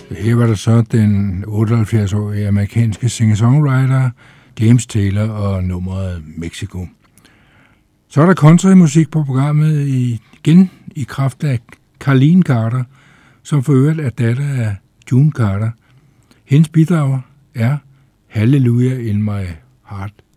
Her var der så den 78-årige amerikanske singer-songwriter James Taylor og nummeret Mexico. Så er der countrymusik på programmet igen i kraft af Carlene Carter, som for øvrigt er datter af June Carter. Hendes bidrag er Hallelujah in my heart.